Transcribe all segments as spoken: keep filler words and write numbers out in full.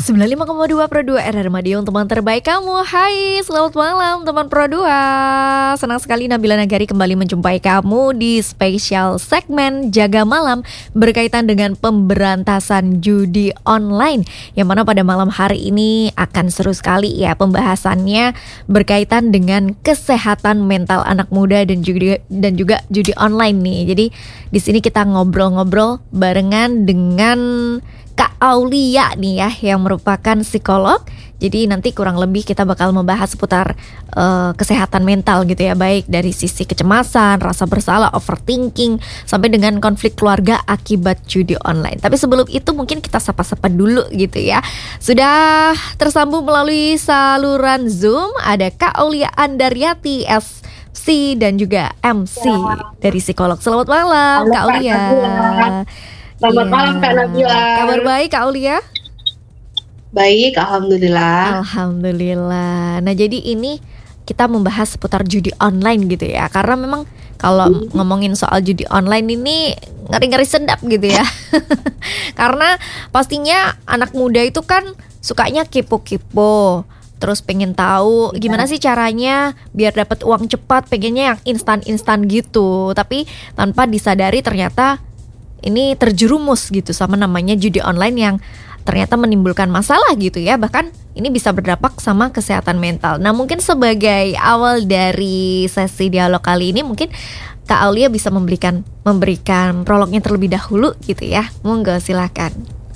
sembilan puluh lima koma dua Pro dua R R Madiun, teman terbaik kamu. Hai, selamat malam teman Pro dua. Senang sekali Nabila Nagari kembali menjumpai kamu di spesial segmen Jaga Malam berkaitan dengan pemberantasan judi online, yang mana pada malam hari ini akan seru sekali ya pembahasannya berkaitan dengan kesehatan mental anak muda dan juga dan juga judi online nih. Jadi di sini kita ngobrol-ngobrol barengan dengan Kak Aulia nih ya, yang merupakan psikolog. Jadi nanti kurang lebih kita bakal membahas seputar uh, kesehatan mental gitu ya, baik dari sisi kecemasan, rasa bersalah, overthinking, sampai dengan konflik keluarga akibat judi online. Tapi sebelum itu mungkin kita sapa-sapa dulu gitu ya. Sudah tersambung melalui saluran Zoom ada Kak Aulia Andaryati, S C dan juga M C ya, dari psikolog. Selamat malam. Halo, Kak Aulia. Selamat ya. malam Kak Nabila. Kabar baik Kak Aulia? Baik, Alhamdulillah. Alhamdulillah. Nah jadi ini kita membahas seputar judi online gitu ya. Karena memang kalau hmm. ngomongin soal judi online ini ngeri-ngeri sedap gitu ya. Karena pastinya anak muda itu kan sukanya kepo-kepo, terus pengen tahu gimana sih caranya biar dapat uang cepat, pengennya yang instan-instan gitu. Tapi tanpa disadari ternyata ini terjerumus gitu sama namanya judi online yang ternyata menimbulkan masalah gitu ya. Bahkan ini bisa berdampak sama kesehatan mental. Nah mungkin sebagai awal dari sesi dialog kali ini, mungkin Kak Aulia bisa memberikan memberikan prolognya terlebih dahulu gitu ya. Monggo silakan.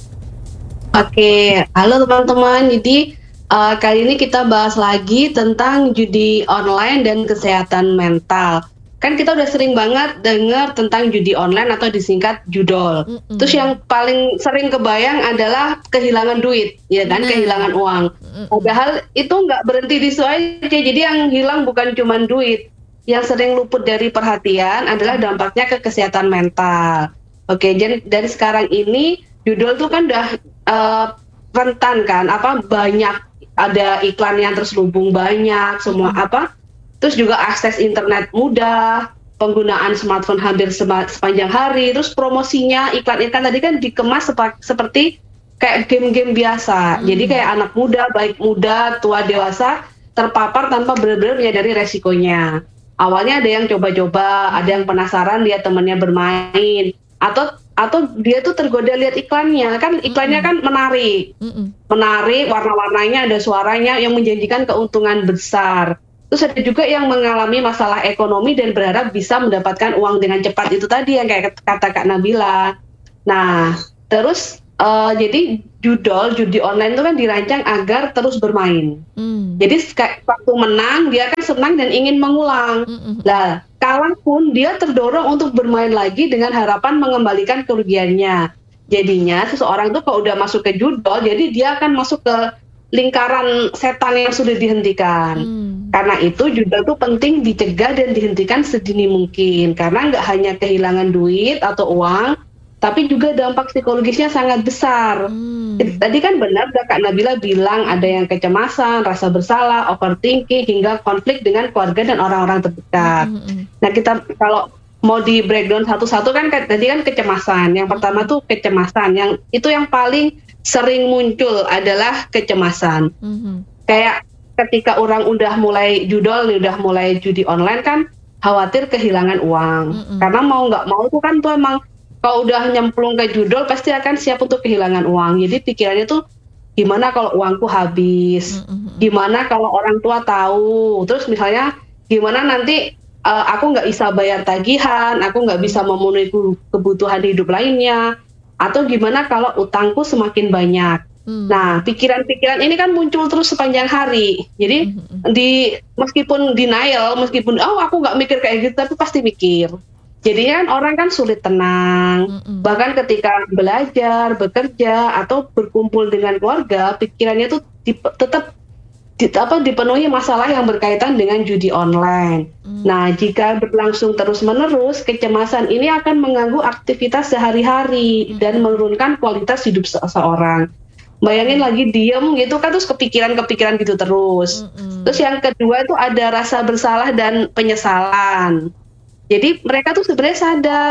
Oke, halo teman-teman. Jadi uh, kali ini kita bahas lagi tentang judi online dan kesehatan mental. Kan kita udah sering banget dengar tentang judi online atau disingkat judol. Mm-mm. Terus yang paling sering kebayang adalah kehilangan duit, ya kan, mm. kehilangan uang. Mm-mm. Padahal itu nggak berhenti di situ aja. Jadi yang hilang bukan cuma duit. Yang sering luput dari perhatian adalah dampaknya ke kesehatan mental. Oke, jadi dari sekarang ini judol tuh kan udah uh, rentan kan, apa banyak ada iklan yang terselubung banyak, semua mm. apa. Terus juga akses internet mudah, penggunaan smartphone hampir sepanjang hari, terus promosinya, iklan-iklan tadi kan dikemas sepa- seperti kayak game-game biasa. Hmm. Jadi kayak anak muda, baik muda, tua, dewasa, terpapar tanpa benar-benar menyadari resikonya. Awalnya ada yang coba-coba, ada yang penasaran lihat temannya bermain, atau atau dia tuh tergoda lihat iklannya, kan iklannya kan menarik, Mm-mm. menarik, warna-warnanya, ada suaranya yang menjanjikan keuntungan besar. Terus ada juga yang mengalami masalah ekonomi dan berharap bisa mendapatkan uang dengan cepat, itu tadi yang kayak kata Kak Nabila. Nah, terus uh, jadi judol, judi online itu kan dirancang agar terus bermain. Hmm. Jadi kayak waktu menang, dia kan senang dan ingin mengulang. Hmm. Nah, kalah pun dia terdorong untuk bermain lagi dengan harapan mengembalikan kerugiannya. Jadinya seseorang tuh kalau udah masuk ke judol, jadi dia akan masuk ke lingkaran setan yang sudah dihentikan. Hmm. Karena itu judol tuh penting dicegah dan dihentikan sedini mungkin. Karena nggak hanya kehilangan duit atau uang, tapi juga dampak psikologisnya sangat besar. Hmm. Tadi kan benar Kak Nabila bilang ada yang kecemasan, rasa bersalah, overthinking, hingga konflik dengan keluarga dan orang-orang terdekat. Hmm. Nah kita kalau mau di breakdown satu-satu kan tadi kan kecemasan. Yang pertama tuh kecemasan, yang itu yang paling sering muncul adalah kecemasan. Mm-hmm. Kayak ketika orang udah mulai judol, udah mulai judi online kan khawatir kehilangan uang. Mm-hmm. Karena mau nggak mau tuh kan tuh emang kalau udah nyemplung ke judol pasti akan siap untuk kehilangan uang. Jadi pikirannya tuh gimana kalau uangku habis, mm-hmm. gimana kalau orang tua tahu, terus misalnya gimana nanti uh, aku nggak bisa bayar tagihan, aku nggak bisa memenuhi kebutuhan hidup lainnya. Atau gimana kalau utangku semakin banyak. Hmm. Nah, pikiran-pikiran ini kan muncul terus sepanjang hari. Jadi hmm. di meskipun denial, meskipun oh aku nggak mikir kayak gitu, tapi pasti mikir. Jadinya kan orang kan sulit tenang. Hmm. Bahkan ketika belajar, bekerja, atau berkumpul dengan keluarga, pikirannya tuh dip- tetap di, apa, dipenuhi masalah yang berkaitan dengan judi online. Hmm. Nah, jika berlangsung terus-menerus, kecemasan ini akan mengganggu aktivitas sehari-hari hmm. dan menurunkan kualitas hidup seseorang. Bayangin hmm. lagi diem gitu kan, terus kepikiran-kepikiran gitu terus. Hmm. Terus yang kedua itu ada rasa bersalah dan penyesalan. Jadi mereka tuh sebenarnya sadar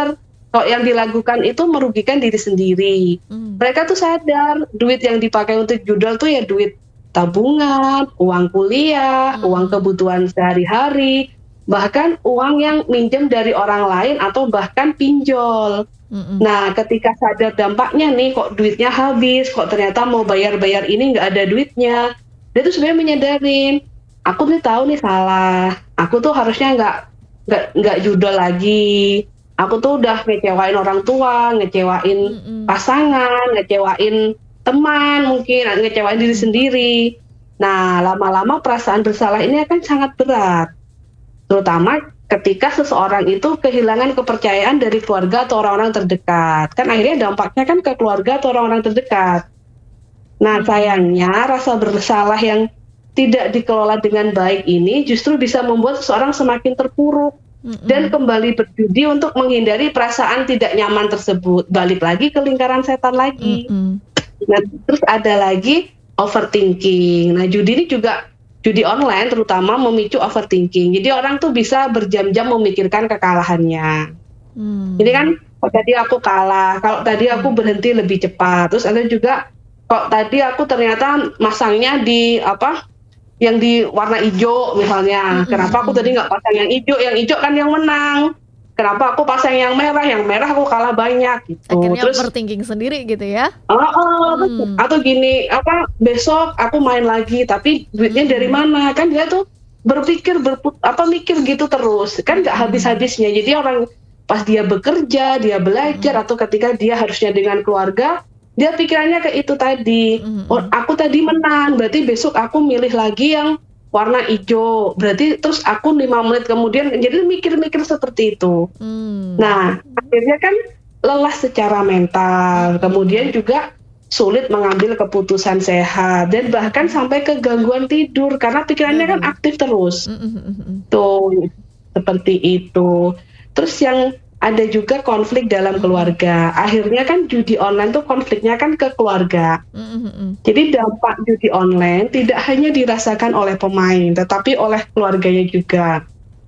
Kalau yang dilakukan itu merugikan diri sendiri. Mmm. Mereka tuh sadar duit yang dipakai untuk judol tuh ya duit tabungan, uang kuliah, uang Mhm. kebutuhan sehari-hari, bahkan uang yang minjem dari orang lain atau bahkan pinjol. Mhm. Nah, ketika sadar dampaknya nih, kok duitnya habis, kok ternyata mau bayar-bayar ini nggak ada duitnya, dia tuh sebenarnya menyadarin, "Aku nih tahu nih salah, aku tuh harusnya nggak nggak nggak judol lagi. Aku tuh udah ngecewain orang tua, ngecewain Mhm. pasangan, ngecewain teman mungkin, ngecewain diri Mhm. sendiri." Nah, lama-lama perasaan bersalah ini akan sangat berat, terutama ketika seseorang itu kehilangan kepercayaan dari keluarga atau orang-orang terdekat. Kan akhirnya dampaknya kan ke keluarga atau orang-orang terdekat. Nah, Mhm. sayangnya rasa bersalah yang tidak dikelola dengan baik ini justru bisa membuat seseorang semakin terpuruk dan Mhm. kembali berjudi untuk menghindari perasaan tidak nyaman tersebut, balik lagi ke lingkaran setan lagi. Mhm. Nah, terus ada lagi overthinking. Nah, judi ini juga judi online terutama memicu overthinking. Jadi orang tuh bisa berjam-jam memikirkan kekalahannya. Ini kan, Mmm. "Kok tadi aku kalah, kalau tadi aku Mhm. berhenti lebih cepat." Terus ada juga, "Kok tadi aku ternyata masangnya di apa, yang di warna ijo," misalnya, Mhm "Kenapa aku tadi mhm. nggak pasang yang ijo, yang ijo kan yang menang. Kenapa aku pasang yang merah, yang merah aku kalah banyak." Gitu. Akhirnya Terus overthinking sendiri gitu ya? heeh, betul. Mmm. Atau gini, apa, "Besok aku main lagi, tapi duitnya dari Mhm. mana?" Kan dia tuh berpikir berput apa, mikir gitu terus, kan nggak Mhm. habis-habisnya. Jadi orang pas dia bekerja, dia belajar, Mhm. atau ketika dia harusnya dengan keluarga, dia pikirannya kayak itu tadi, Mhm "Oh, mhm. aku tadi menang, berarti besok aku milih lagi yang warna ijo, berarti terus aku lima menit kemudian" jadi mikir-mikir seperti itu. Mmm. Nah, akhirnya kan lelah secara mental, kemudian Mhm. juga sulit mengambil keputusan sehat, dan bahkan Mhm. sampai ke gangguan tidur karena pikirannya kan Waduh. aktif terus. Mhm mhm mhm. Tuh, seperti itu. Terus yang ada juga konflik dalam Mhm. keluarga. Akhirnya kan judi online tuh konfliknya kan ke keluarga. Mhm mhm. Jadi dampak judi online tidak hanya dirasakan oleh pemain, tetapi oleh keluarganya juga.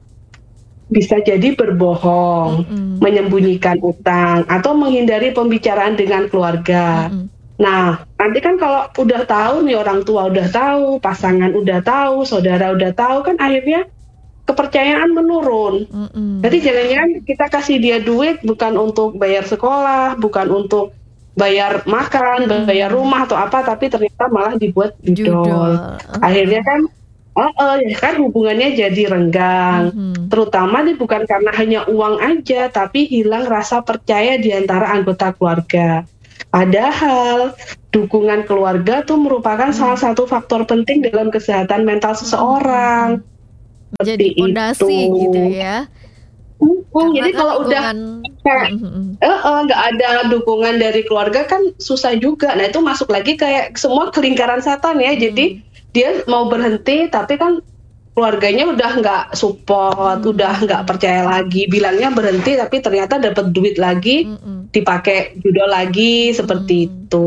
Bisa jadi berbohong, Mhm. menyembunyikan utang, atau menghindari pembicaraan dengan keluarga. Mhm. Nah, nanti kan kalau udah tahu nih, orang tua udah tahu, pasangan udah tahu, saudara udah tahu, kan akhirnya kepercayaan menurun. Berarti Mhm. jangan-jangan kita kasih dia duit bukan untuk bayar sekolah, bukan untuk bayar makan, bayar Mhm. rumah atau apa, tapi ternyata malah dibuat judol. Judol, Akhirnya heeh. kan heeh, ya kan hubungannya jadi renggang. Mhm. Terutama nih bukan karena hanya uang aja, tapi hilang rasa percaya di antara anggota keluarga. Padahal dukungan keluarga tuh merupakan salah Mmm. satu faktor penting dalam kesehatan mental Mhm mhm mhm. seseorang. Seperti Menjadi itu. pondasi gitu ya? Mhm, Karena jadi kan kalau udah lingkungan kayak mhm mhm. heeh, nggak ada dukungan dari keluarga kan susah juga. Nah, itu masuk lagi kayak semua ke lingkaran setan ya. Jadi Mmm. dia mau berhenti, tapi kan keluarganya udah nggak support, Mhm udah mhm nggak mhm. percaya lagi. Bilangnya berhenti, tapi ternyata dapat duit lagi, Mhm. dipakai judol lagi, seperti Mhm. itu.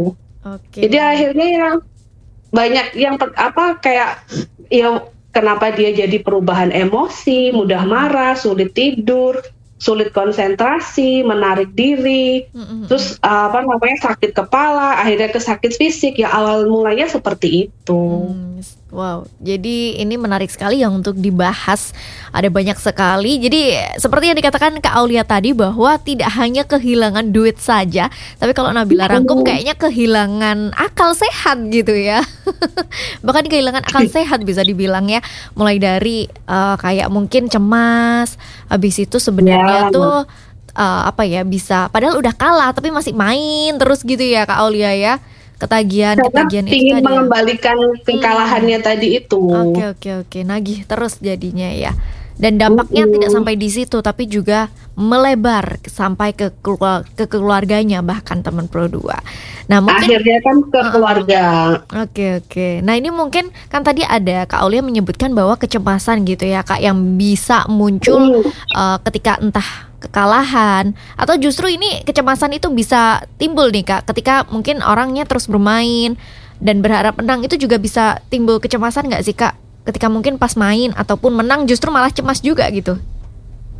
Jadi Oke. akhirnya ya banyak yang per apa, kayak ya kenapa dia jadi perubahan emosi, Mhm mudah mhm. marah, sulit tidur, sulit konsentrasi, menarik diri, Mhm mhm. terus, eee, apa namanya, sakit kepala, akhirnya ke sakit fisik, ya awal mulanya seperti itu. Mmm, s wow, jadi ini menarik sekali ya untuk dibahas, ada banyak sekali. Jadi seperti yang dikatakan Kak Aulia tadi bahwa tidak hanya kehilangan duit saja, tapi kalau Nabila rangkum Mhm. kayaknya kehilangan akal sehat gitu ya. Bahkan kehilangan akal sehat bisa dibilang ya, mulai dari, eee, kayak mungkin cemas, habis itu sebenarnya Ya. tuh, eee, apa ya, bisa padahal udah kalah tapi masih main terus gitu ya Kak Aulia ya, Karena ketagihan-ketagihan itu pingin tadi ya. mengembalikan Mmm. kekalahannya tadi itu. Oke oke oke, nagih terus jadinya ya. Dan dampaknya tidak Mhm. sampai di situ, tapi juga melebar sampai ke kelua ke keluarganya bahkan teman Pro dua. Nah mungkin Akhirnya kan ke heeh, keluarga. oke oke. Nah ini mungkin kan tadi ada Kak Aulia menyebutkan bahwa kecemasan gitu ya Kak, yang bisa muncul, Mhm. eee, ketika entah kekalahan atau justru ini kecemasan itu bisa timbul nih Kak, ketika mungkin orangnya terus bermain dan berharap menang, itu juga bisa timbul kecemasan nggak sih Kak? Ketika mungkin pas main ataupun menang justru malah cemas juga gitu?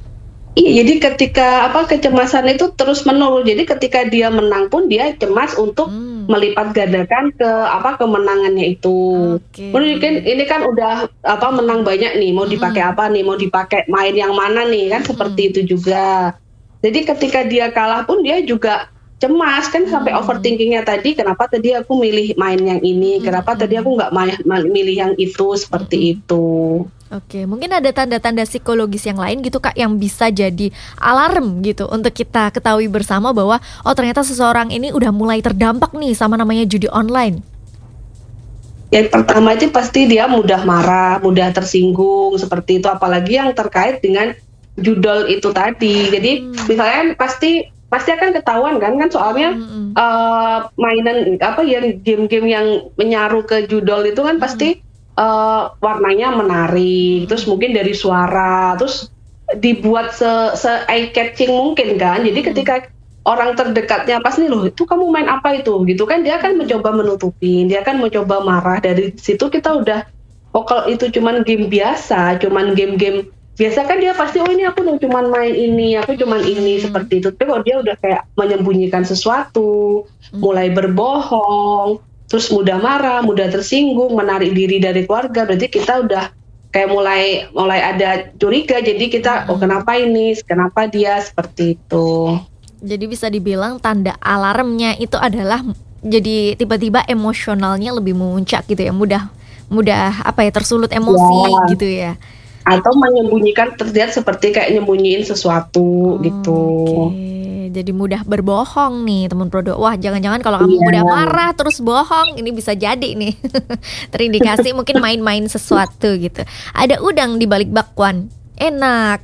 Iya, jadi ketika apa kecemasan itu terus menerus. Jadi ketika dia menang pun dia cemas untuk Mmm. melipat gandakan ke apa kemenangannya itu. Oke. Mungkin ini kan udah apa menang banyak nih, mau dipakai Mhm. apa nih, mau dipakai main yang mana nih, kan Mhm. seperti itu juga. Jadi ketika dia kalah pun dia juga cemas kan sampai Mmm. overthinking-nya tadi, "Kenapa tadi aku milih main yang ini? Mhm Kenapa tadi aku mhm. nggak maya ma milih yang itu?" Seperti Mhm. itu. Oke, mungkin ada tanda-tanda psikologis yang lain gitu Kak, yang bisa jadi alarm gitu untuk kita ketahui bersama bahwa, oh ternyata seseorang ini udah mulai terdampak nih sama namanya judi online? Yang pertama itu pasti dia mudah marah, mudah tersinggung, seperti itu. Apalagi yang terkait dengan judol itu tadi. Jadi Mmm. misalnya pasti pasti akan ketahuan kan, kan soalnya, Mhm mhm. eee, mainan apa, yang game-game yang menyaru ke judol itu kan Mhm. pasti, eee, warnanya menarik, terus Mhm. mungkin dari suara, terus dibuat se se-eye catching mungkin kan. Jadi Mhm. ketika orang terdekatnya pas nih, "Loh itu kamu main apa itu?" Gitu kan, dia akan Mhm. mencoba menutupin, dia akan mencoba marah. Dari situ kita udah, oh kalau itu cuman game biasa, cuman game-game biasa kan dia pasti, "Oh ini aku nih cuman main ini, aku cuman ini," Mmm. seperti itu. Tapi kalau dia udah kayak menyembunyikan sesuatu, Mhm. mulai berbohong, terus mudah marah, mudah tersinggung, menarik diri dari keluarga, berarti kita udah kayak mulai mulai ada curiga. Jadi kita, "Oh Mhm. kenapa ini? Kenapa dia?" Seperti itu. Jadi bisa dibilang tanda alarmnya itu adalah jadi tiba-tiba emosionalnya lebih memuncak gitu ya, mudah mudah apa ya, tersulut Iya. emosi gitu ya? Atau menyembunyikan terlihat seperti kayak nyembunyiin sesuatu, gitu. Oke, jadi mudah berbohong nih teman Prodo. Wah jangan-jangan kalau kamu mudah Iya. marah terus bohong, ini bisa jadi nih terindikasi mungkin main-main sesuatu gitu. Ada udang di balik bakwan, enak.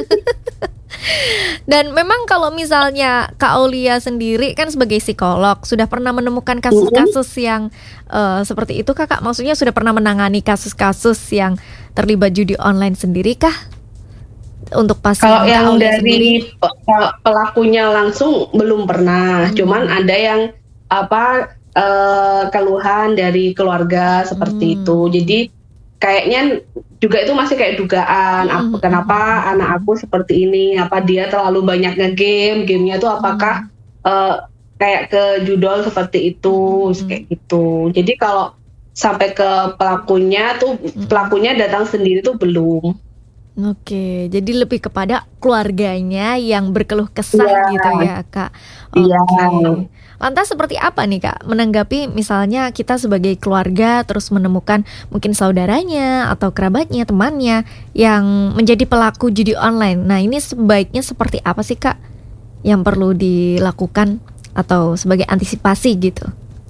Dan memang kalau misalnya Kak Aulia sendiri kan sebagai psikolog, sudah pernah menemukan Mhm. kasus-kasus yang, eee, seperti itu kah Kak? Maksudnya sudah pernah menangani kasus-kasus yang terlibat judi online sendiri kah? Untuk Kalau pasien Kak yang Aulia sendiri? dari pe pe pelakunya langsung belum pernah, cuman Mmm. ada yang apa, eee, keluhan dari keluarga seperti Mmm. itu. Jadi kayaknya juga itu masih kayak dugaan, ap Mhm mhm kenapa anak mhm. aku seperti ini, apa dia terlalu banyak nge-game, game-nya tuh apakah, Mmm. eee, kayak ke judol seperti Mhm itu, mhm. kayak gitu. Jadi kalau sampai ke pelakunya tuh, Mhm. pelakunya datang sendiri tuh belum. Oke, jadi lebih kepada keluarganya yang berkeluh kesah Iya. gitu ya Kak? Iya. Oke. Lantas seperti apa nih Kak menanggapi misalnya kita sebagai keluarga terus menemukan mungkin saudaranya atau kerabatnya, temannya yang menjadi pelaku judi online. Nah ini sebaiknya seperti apa sih Kak yang perlu dilakukan atau sebagai antisipasi gitu?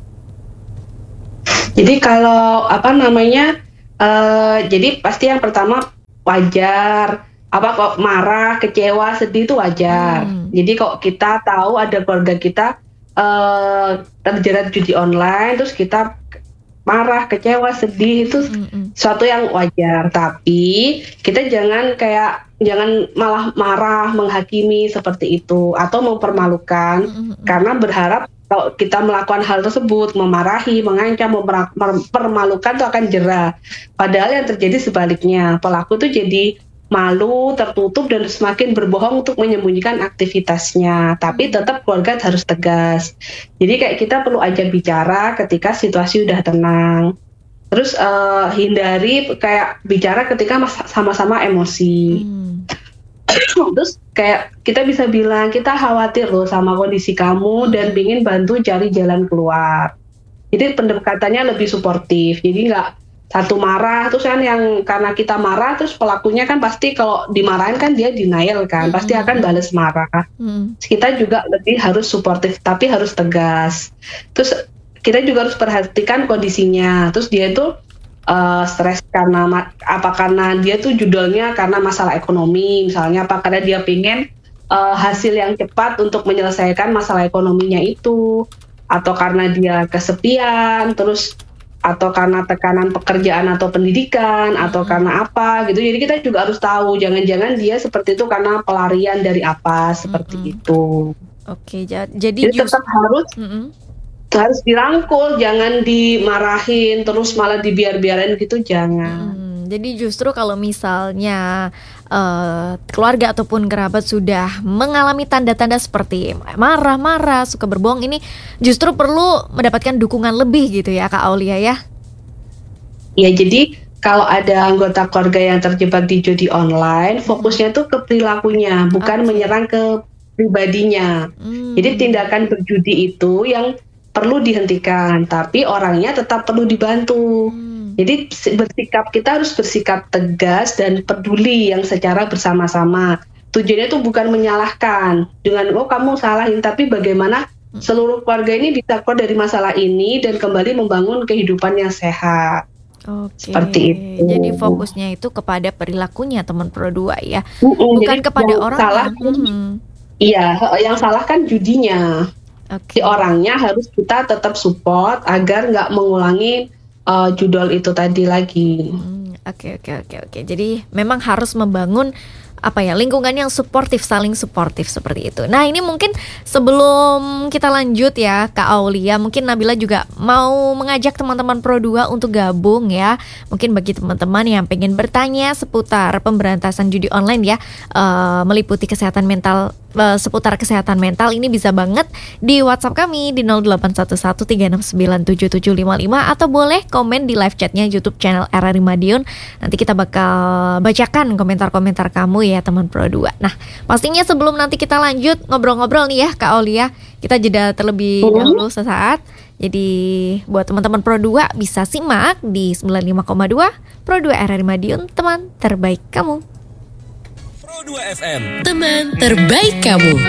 Jadi kalau apa namanya, eee, jadi pasti yang pertama wajar, apa kok marah, kecewa, sedih itu wajar. Mmm. Jadi kok kita tahu ada keluarga kita, eee, terjerat judi online, terus kita marah, kecewa, sedih, itu Mhm mhm. suatu yang wajar. Tapi kita jangan kayak jangan malah marah, menghakimi seperti itu, atau mempermalukan Mhm mhm. karena berharap kalau kita melakukan hal tersebut, memarahi, mengancam, memera mempermalukan itu akan jera. Padahal yang terjadi sebaliknya, pelaku tuh jadi malu, tertutup, dan semakin berbohong untuk menyembunyikan aktivitasnya. Tapi Mmm. tetap keluarga harus tegas. Jadi kayak kita perlu ajak bicara ketika situasi udah tenang. Terus, eee, hindari kayak bicara ketika mas sama-sama emosi. Mmm. Terus kayak kita bisa bilang, "Kita khawatir loh sama kondisi kamu dan Mhm. pingin bantu cari jalan keluar." Jadi pendekatannya lebih suportif, jadi nggak satu marah, terus kan yang karena kita marah, terus pelakunya kan pasti kalau dimarahin kan dia denial kan, pasti Mhm akan mhm. bales marah. Mhm. Kita juga lebih harus suportif, tapi harus tegas. Terus kita juga harus perhatikan kondisinya, terus dia itu, eee, stres karena ma apa karena dia tuh judolnya karena masalah ekonomi misalnya, apa karena dia pengen, eee, hasil yang cepat untuk menyelesaikan masalah ekonominya itu, atau karena dia kesepian, terus atau karena tekanan pekerjaan atau pendidikan, atau Mhm. karena apa gitu. Jadi kita juga harus tahu, jangan-jangan dia seperti itu karena pelarian dari apa, seperti Mhm. itu. Oke, ja jadi Jadi jus tetap harus mhm? harus dirangkul, jangan dimarahin, terus malah dibiar-biarin gitu, jangan. Mhm, jadi justru kalau misalnya uh, keluarga ataupun kerabat sudah mengalami tanda-tanda seperti marah-marah, suka berbohong, ini justru perlu mendapatkan dukungan lebih gitu ya Kak Aulia ya? Ya, jadi kalau ada anggota keluarga yang terjebak di judi online, fokusnya tuh ke perilakunya, bukan Oke. menyerang ke pribadinya. Hmm. Jadi tindakan berjudi itu yang perlu dihentikan, tapi orangnya tetap perlu dibantu. Hmm. Jadi si- bersikap kita harus bersikap tegas dan peduli yang secara bersama-sama. Tujuannya itu bukan menyalahkan dengan oh kamu salahin, tapi bagaimana seluruh keluarga ini bisa keluar dari masalah ini dan kembali membangun kehidupan yang sehat. Oke, Seperti itu. jadi fokusnya itu kepada perilakunya teman Pro dua ya, Mm-mm, bukan jadi kepada yang orangnya. salah kan, Mhm. iya, he- yang salah kan judinya. Oke. Si orangnya harus kita tetap support agar nggak mengulangi uh, judul itu tadi lagi. Hmm, Oke oke oke oke. Jadi memang harus membangun apa ya, lingkungan yang suportif, saling suportif seperti itu. Nah ini mungkin sebelum kita lanjut ya Kak Aulia, mungkin Nabila juga mau mengajak teman-teman Pro dua untuk gabung ya. Mungkin bagi teman-teman yang pengen bertanya seputar pemberantasan judi online ya, eh, meliputi kesehatan mental, eh, seputar kesehatan mental, ini bisa banget di WhatsApp kami di nol delapan satu satu tiga enam sembilan tujuh tujuh lima lima, atau boleh komen di live chatnya YouTube channel R R I Madiun. Nanti kita bakal bacakan komentar-komentar kamu ya teman Pro dua. Nah pastinya sebelum nanti kita lanjut ngobrol-ngobrol nih ya Kak Aulia, kita jeda terlebih Mhm. dahulu sesaat. Jadi buat teman-teman Pro dua bisa simak di sembilan puluh lima koma dua Pro dua R R I Madiun, teman terbaik kamu. Pro dua F M, teman terbaik kamu.